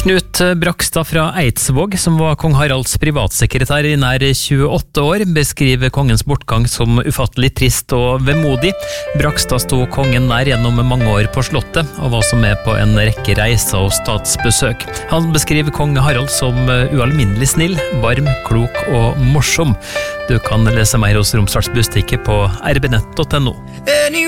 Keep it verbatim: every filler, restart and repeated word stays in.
Knut Brakstad fra Eidsvåg, som var kong Haralds privatsekretær i nær tjueåtte år, beskriver kongens bortgang som ufattelig trist og vemodig. Brakstad sto kongen nær gjennom mange år på slottet, og var også med på en rekke reiser og statsbesøk. Han beskriver kong Harald som ualminnelig snill, varm, klok og morsom. Du kan lese mer hos Romsdals Budstikke på r b nett punktum no.